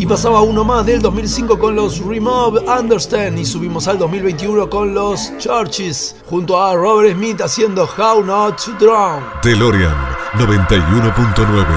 pasaba uno más del 2005 con los Remove Understand y subimos al 2021 con los Churches junto a Robert Smith haciendo How Not to Drown. DeLorean 91.9.